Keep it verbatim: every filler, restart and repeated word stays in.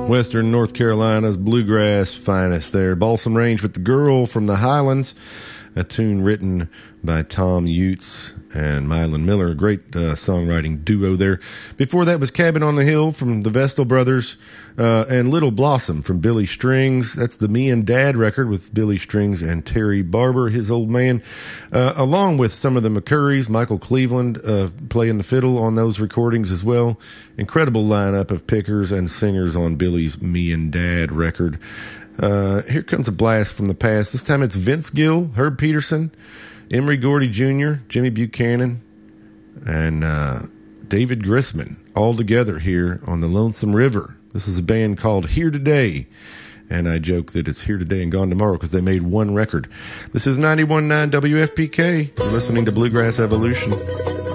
Western North Carolina's bluegrass finest there. Balsam Range with The Girl from the Highlands, a tune written by Tom Utes and Mylon Miller, a great uh, songwriting duo there. Before that was Cabin on the Hill from the Vestal Brothers, uh, and Little Blossom from Billy Strings. That's the Me and Dad record with Billy Strings and Terry Barber, his old man, uh, along with some of the McCurrys, Michael Cleveland uh, playing the fiddle on those recordings as well. Incredible lineup of pickers and singers on Billy's Me and Dad record. Uh, here comes a blast from the past. This time it's Vince Gill, Herb Peterson, Emory Gordy Junior, Jimmy Buchanan, and uh, David Grisman, all together here on the Lonesome River. This is a band called Here Today, and I joke that it's here today and gone tomorrow because they made one record. This is ninety-one point nine W F P K. You're listening to Bluegrass Evolution.